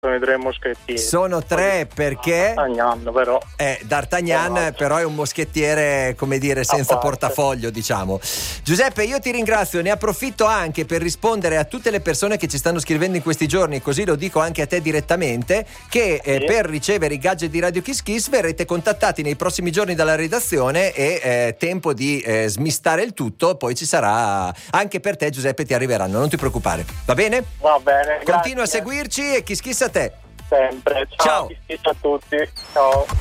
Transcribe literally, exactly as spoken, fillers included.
sono i tre moschettieri. Sono tre perché? D'Artagnan, però. Eh, D'Artagnan Oh, no. però è un moschettiere, come dire, senza parte. portafoglio, diciamo. Giuseppe, io ti ringrazio, ne approfitto anche per rispondere a tutte le persone che ci stanno scrivendo in questi giorni, così lo dico anche a te direttamente, che eh, Sì. per ricevere i gadget di Radio Kiss Kiss verrete contattati nei prossimi giorni dalla redazione e eh, tempo di eh, smistare il tutto, poi ci sarà anche per te, Giuseppe, ti arriveranno, non ti preoccupare, va bene? Va bene, Continua grazie. a seguirci e Kiss Kiss a te. Sempre. Ciao. Ciao. Ciao a tutti. Ciao.